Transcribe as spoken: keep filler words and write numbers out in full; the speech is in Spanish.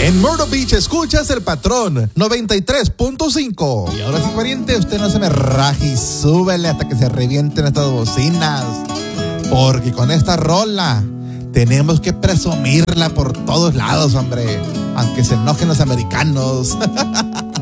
En Myrtle Beach escuchas El Patrón noventa y tres punto cinco. Y ahora sí, pariente, usted no se me raje y súbele hasta que se revienten estas bocinas. Porque con esta rola tenemos que presumirla por todos lados, hombre. Aunque se enojen los americanos.